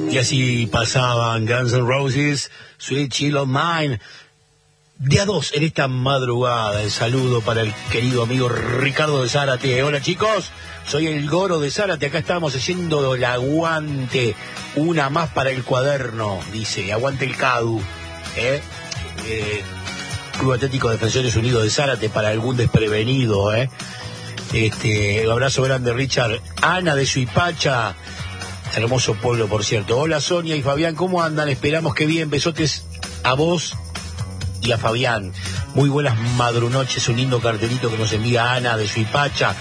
Y así pasaban Guns N' Roses, Sweet Child of Mine. De a dos en esta madrugada. El saludo para el querido amigo Ricardo de Zárate. Hola chicos, soy el Goro de Zárate. Acá estamos haciendo el aguante. Una más para el cuaderno, dice. Aguante el CADU. Club Atlético Defensores Unidos de Zárate para algún desprevenido. Un abrazo grande, Richard. Ana de Suipacha. Hermoso pueblo, por cierto. Hola Sonia y Fabián, ¿cómo andan? Esperamos que bien. Besotes a vos y a Fabián. Muy buenas madrunoches. Un lindo cartelito que nos envía Ana de Suipacha.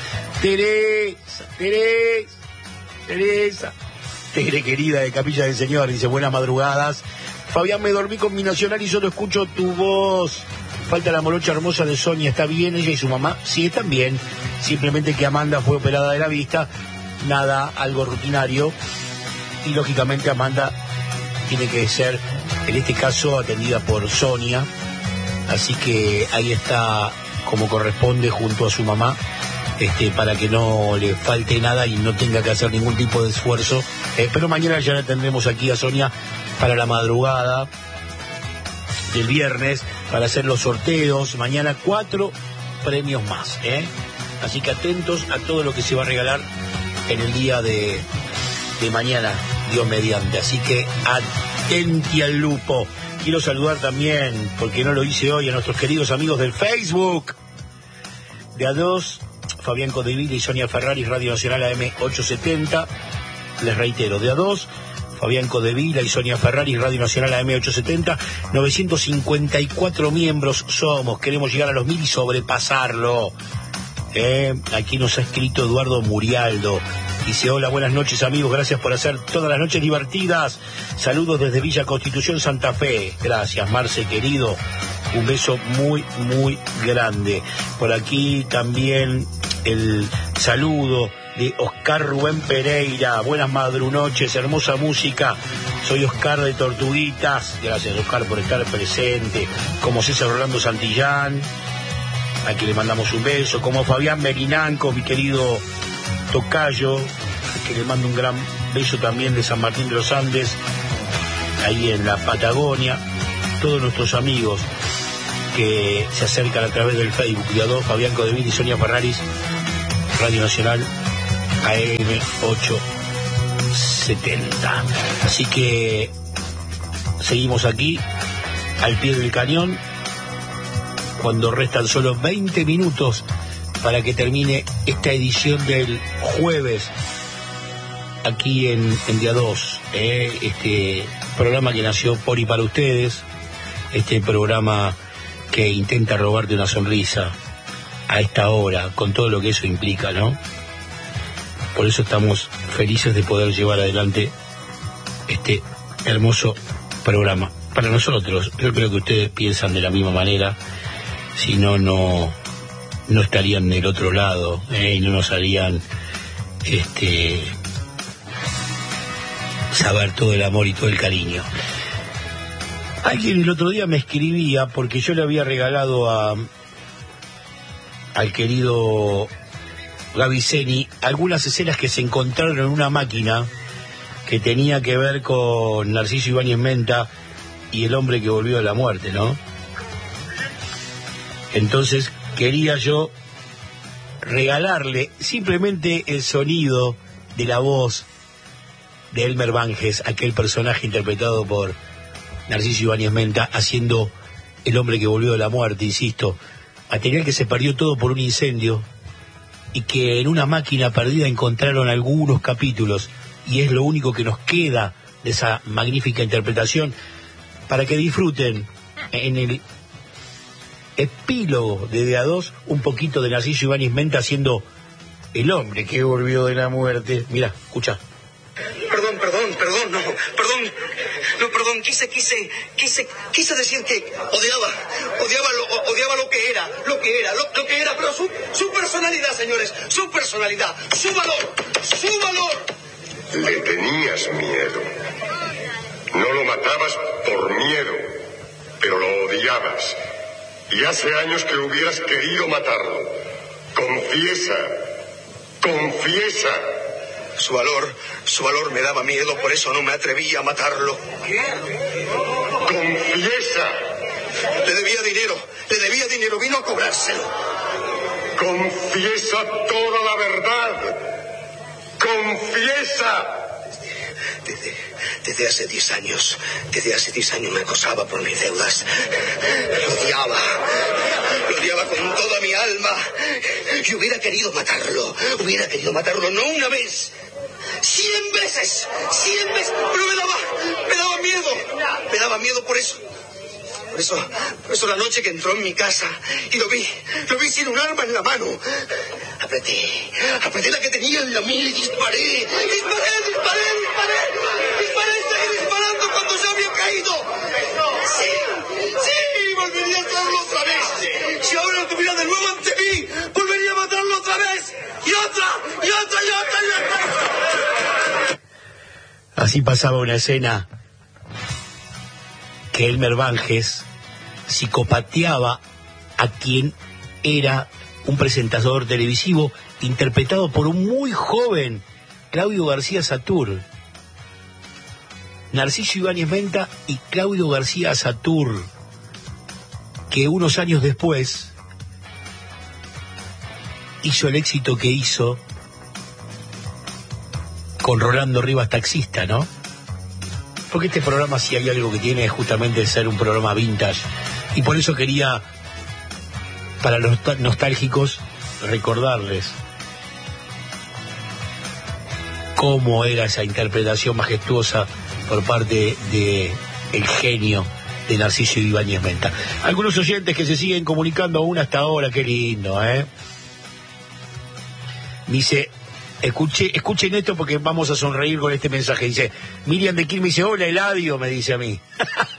Teresa, Tere querida de Capilla del Señor, dice buenas madrugadas. Fabián, me dormí con mi Nacional y solo escucho tu voz. Falta la morocha hermosa de Sonia. ¿Está bien ella y su mamá? Sí, están bien. Simplemente que Amanda fue operada de la vista. Nada, algo rutinario. Y lógicamente Amanda tiene que ser, en este caso, atendida por Sonia. Así que ahí está como corresponde junto a su mamá, para que no le falte nada y no tenga que hacer ningún tipo de esfuerzo. Pero mañana ya la tendremos aquí a Sonia para la madrugada del viernes, para hacer los sorteos. Mañana 4 premios más, Así que atentos a todo lo que se va a regalar en el día de mañana, Dios mediante. Así que atenti al lupo. Quiero saludar también, porque no lo hice hoy, a nuestros queridos amigos del Facebook. De a dos, Fabián Codevila y Sonia Ferrari, Radio Nacional AM 870. Les reitero, de a dos, Fabián Codevila y Sonia Ferrari, Radio Nacional AM 870. 954 miembros somos. Queremos llegar a los 1000 y sobrepasarlo. Aquí nos ha escrito Eduardo Murialdo. Dice, hola, buenas noches amigos, gracias por hacer todas las noches divertidas. Saludos desde Villa Constitución, Santa Fe. Gracias, Marce querido. Un beso muy, muy grande. Por aquí también el saludo de Oscar Rubén Pereira. Buenas madrunoches, hermosa música. Soy Oscar de Tortuguitas. Gracias, Oscar, por estar presente. Como César Rolando Santillán, a quien le mandamos un beso. Como Fabián Merinanco, mi querido tocayo, que le mando un gran beso también de San Martín de los Andes, ahí en la Patagonia. Todos nuestros amigos que se acercan a través del Facebook, de a dos, Fabián Codevila y Sonia Ferraris, Radio Nacional AM 870. Así que seguimos aquí al pie del cañón, cuando restan solo 20 minutos para que termine esta edición del jueves aquí en Día 2, este programa que nació por y para ustedes, este programa que intenta robarte una sonrisa a esta hora, con todo lo que eso implica, ¿no? Por eso estamos felices de poder llevar adelante este hermoso programa. Para nosotros, yo creo que ustedes piensan de la misma manera, si no, no estarían del otro lado, y no nos harían saber todo el amor y todo el cariño. Alguien el otro día me escribía, porque yo le había regalado al querido Gaviceni algunas escenas que se encontraron en una máquina que tenía que ver con Narciso Ibáñez Menta y el hombre que volvió de la muerte, ¿no? Entonces quería yo regalarle simplemente el sonido de la voz de Elmer Banges, aquel personaje interpretado por Narciso Ibáñez Menta, haciendo el hombre que volvió de la muerte, insisto, material que se perdió todo por un incendio y que en una máquina perdida encontraron algunos capítulos, y es lo único que nos queda de esa magnífica interpretación, para que disfruten en el epílogo de a dos un poquito de Narciso Ibáñez Menta haciendo el hombre que volvió de la muerte. Mirá, escucha. Perdón, quise decir que odiaba lo que era, pero su personalidad, señores, su personalidad, su valor. Le tenías miedo. No lo matabas por miedo, pero lo odiabas. Y hace años que hubieras querido matarlo. Confiesa. Su valor me daba miedo, por eso no me atreví a matarlo. Confiesa. Le debía dinero, vino a cobrárselo. Confiesa toda la verdad. Confiesa. Desde hace 10 años me acosaba por mis deudas. Lo odiaba con toda mi alma. Y hubiera querido matarlo, no una vez, 100 veces, pero me daba miedo por eso. Por eso la noche que entró en mi casa y lo vi sin un arma en la mano. Apreté la que tenía en la mía y disparé. Disparé y seguí disparando cuando ya había caído. Sí, volvería a hacerlo otra vez. Si ahora estuviera de nuevo ante mí, volvería a matarlo otra vez. Y otra. Así pasaba una escena que Elmer Banges psicopateaba a quien era un presentador televisivo interpretado por un muy joven Claudio García Satur. Narciso Ibáñez Menta y Claudio García Satur, que unos años después hizo el éxito que hizo con Rolando Rivas Taxista, ¿no? Porque este programa, si hay algo que tiene, es justamente ser un programa vintage. Y por eso quería, para los nostálgicos, recordarles cómo era esa interpretación majestuosa por parte de el genio de Narciso Ibáñez Menta. Algunos oyentes que se siguen comunicando aún hasta ahora, qué lindo, ¿eh? Dice, escuchen esto porque vamos a sonreír con este mensaje. Dice, Miriam de Quilmes dice, hola Eladio, me dice a mí.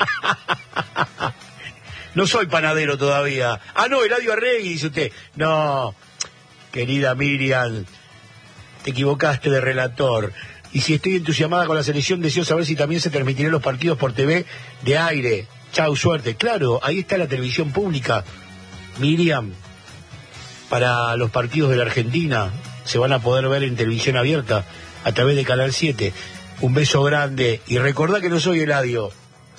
No soy panadero todavía. Ah, no, Eladio Arregui, dice usted. No, querida Miriam, te equivocaste de relator. Y si estoy entusiasmada con la selección, deseo saber si también se transmitirán los partidos por TV de aire. Chau, suerte. Claro, ahí está la televisión pública. Miriam, para los partidos de la Argentina se van a poder ver en televisión abierta a través de Canal 7. Un beso grande. Y recordá que no soy Eladio.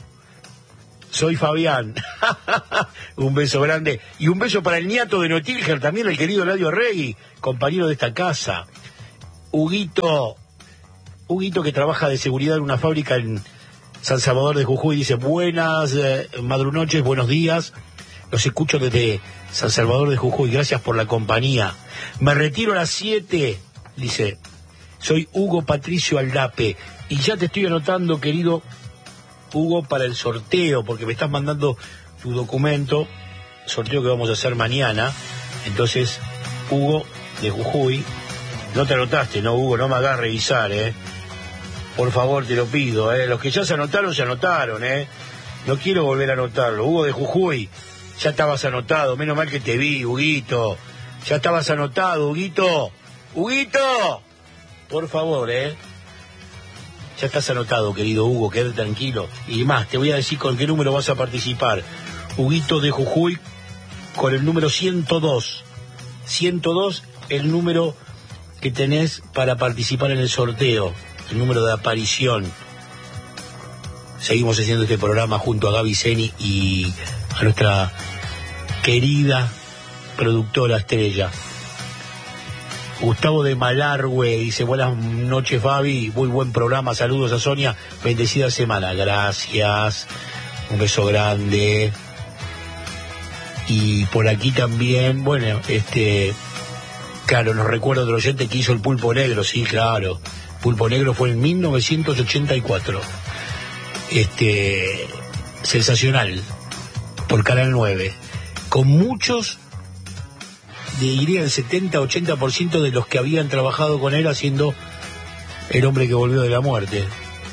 Soy Fabián. Un beso grande. Y un beso para el nieto de Notilger, también el querido Eladio Arregui, compañero de esta casa. Huguito, que trabaja de seguridad en una fábrica en San Salvador de Jujuy, dice, buenas madrunoches, buenos días. Los escucho desde San Salvador de Jujuy, gracias por la compañía. Me retiro a las 7, dice. Soy Hugo Patricio Aldape. Y ya te estoy anotando, querido Hugo, para el sorteo, porque me estás mandando tu documento, sorteo que vamos a hacer mañana. Entonces, Hugo de Jujuy, no te anotaste, ¿no, Hugo? No me hagas revisar, Por favor, te lo pido, Los que ya se anotaron, No quiero volver a anotarlo. Hugo de Jujuy, ya estabas anotado, menos mal que te vi, Huguito. Ya estabas anotado, Huguito. ¡Huguito! Por favor, Ya estás anotado, querido Hugo, quédate tranquilo. Y más, te voy a decir con qué número vas a participar. Huguito de Jujuy, con el número 102. 102, el número que tenés para participar en el sorteo. El número de aparición. Seguimos haciendo este programa junto a Gaby Seni y a nuestra querida productora estrella. Gustavo de Malargüe dice, buenas noches Fabi, muy buen programa, saludos a Sonia, bendecida semana, gracias, un beso grande. Y por aquí también, bueno, claro, nos recuerda del oyente que hizo el Pulpo Negro, sí, claro, Pulpo Negro fue en 1984, sensacional, por Canal 9, con muchos, diría el 70-80% de los que habían trabajado con él haciendo El hombre que volvió de la muerte.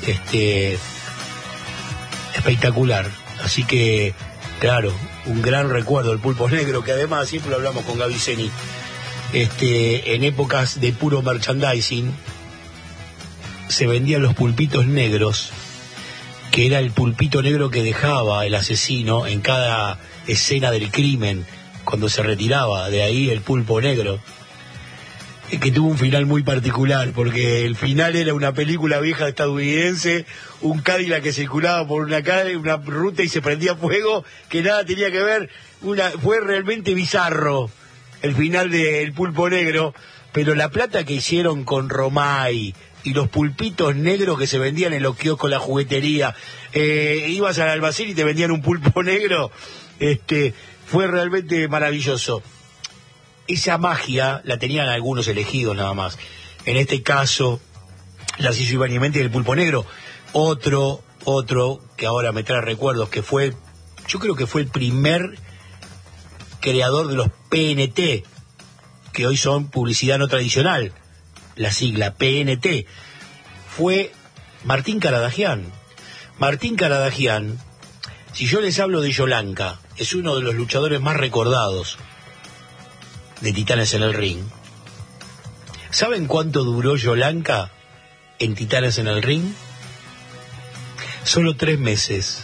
Espectacular. Así que, claro, un gran recuerdo el Pulpo Negro, que además siempre lo hablamos con Gaby Seni. En épocas de puro merchandising se vendían los pulpitos negros, que era el pulpito negro que dejaba el asesino en cada escena del crimen, cuando se retiraba, de ahí el pulpo negro. Que tuvo un final muy particular, porque el final era una película vieja estadounidense, un Cadillac que circulaba por una calle, una ruta y se prendía fuego, que nada tenía que ver, fue realmente bizarro el final del Pulpo Negro, pero la plata que hicieron con Romay y los pulpitos negros que se vendían en los kioscos, la juguetería, ibas al almacén y te vendían un pulpo negro, fue realmente maravilloso. Esa magia la tenían algunos elegidos nada más. En este caso, la hizo Iván y Mente del Pulpo Negro. Otro que ahora me trae recuerdos, que fue, yo creo que fue el primer creador de los PNT, que hoy son publicidad no tradicional, la sigla PNT, fue Martín Caradagian. Martín Caradagian, si yo les hablo de Yolanka, es uno de los luchadores más recordados de Titanes en el Ring. ¿Saben cuánto duró Yolanka en Titanes en el Ring? Solo 3 meses.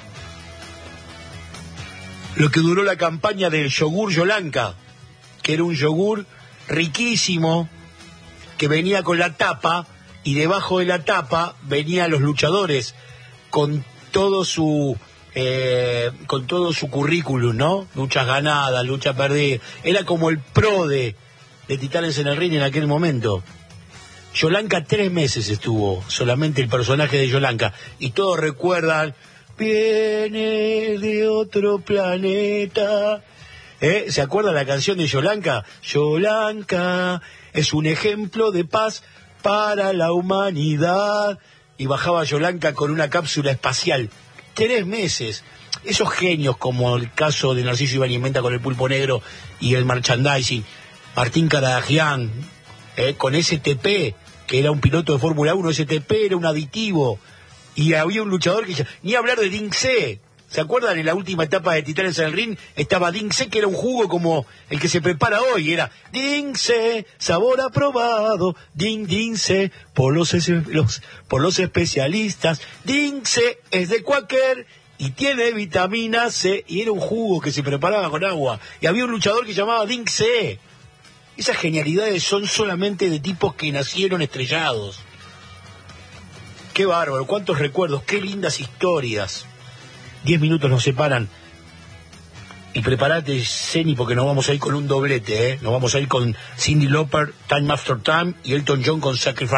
Lo que duró la campaña del yogur Yolanka, que era un yogur riquísimo, que venía con la tapa, y debajo de la tapa venían los luchadores con todo su currículum, ¿no? Luchas ganadas, luchas perdidas. Era como el pro de Titanes en el Ring en aquel momento. Yolanka 3 meses estuvo, solamente el personaje de Yolanka. Y todos recuerdan, viene de otro planeta. ¿Se acuerdan la canción de Yolanka? Yolanka es un ejemplo de paz para la humanidad. Y bajaba Yolanka con una cápsula espacial. 3 meses. Esos genios, como el caso de Narciso Ibáñez con el Pulpo Negro y el merchandising, Martín Caradagian, con STP, que era un piloto de Fórmula 1, STP era un aditivo, y había un luchador que ni hablar de Dinxé. ¿Se acuerdan? En la última etapa de Titanes en el Ring estaba Dinxé, que era un jugo como el que se prepara hoy, era Dinxé, sabor aprobado, Dinxé, por los especialistas, Dinxé es de Quaker y tiene vitamina C, y era un jugo que se preparaba con agua, y había un luchador que se llamaba Dinxé. Esas genialidades son solamente de tipos que nacieron estrellados. Qué bárbaro, cuántos recuerdos, qué lindas historias. 10 minutos nos separan. Y prepárate, Zeni, porque nos vamos a ir con un doblete, Nos vamos a ir con Cyndi Lauper, Time After Time, y Elton John con Sacrifice.